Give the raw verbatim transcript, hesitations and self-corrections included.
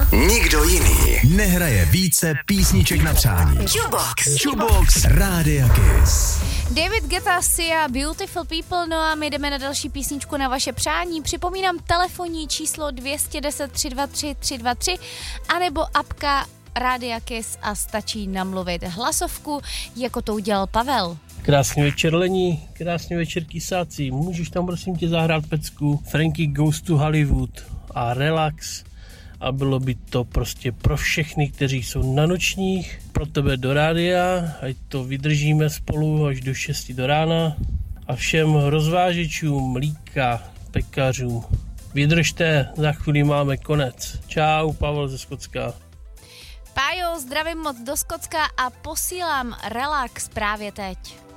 Nikdo jiný nehraje více písniček na přání. Jukebox. Jukebox Rádia Kiss. David Guetta, Sia, Beautiful People, no a my jdeme na další písničku na vaše přání. Připomínám telefonní číslo dvě deset tři dva tři tři dva tři anebo apka Rádia Kiss a stačí namluvit hlasovku, jako to udělal Pavel. Krásný večer Lení, krásný večer Kisáci. Můžeš tam prosím tě zahrát pecku Frankie Goes to Hollywood a Relax a bylo by to prostě pro všechny, kteří jsou na nočních, pro tebe do rádia, ať to vydržíme spolu až do šesti do rána a všem rozvážečům mlíka, pekařům. Vydržte, za chvíli máme konec. Čau, Pavel ze Skotska. Pájo, zdravím moc do Skotska a posílám Relax právě teď.